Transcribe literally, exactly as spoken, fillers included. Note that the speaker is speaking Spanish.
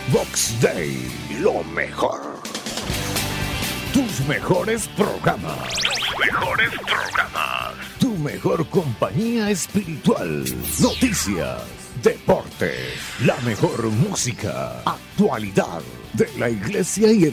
Vox Day, lo mejor. Tus mejores programas. Tus mejores programas. Tu mejor compañía espiritual. Noticias, deportes, la mejor música, actualidad de la iglesia y el